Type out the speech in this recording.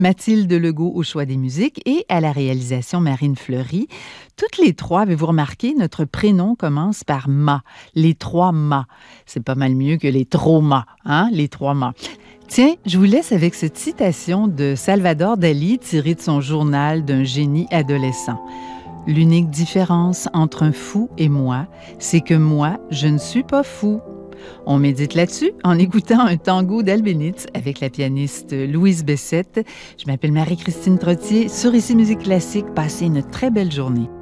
Mathilde Legault au choix des musiques et à la réalisation Marine Fleury. Toutes les trois, avez-vous remarqué, notre prénom commence par Ma. Les trois Ma. C'est pas mal mieux que les traumas, hein? Les trois Ma. Tiens, je vous laisse avec cette citation de Salvador Dali tirée de son journal d'un génie adolescent. L'unique différence entre un fou et moi, c'est que moi, je ne suis pas fou. On médite là-dessus en écoutant un tango d'Albéniz avec la pianiste Louise Bessette. Je m'appelle Marie-Christine Trottier. Sur Ici Musique Classique, passez une très belle journée.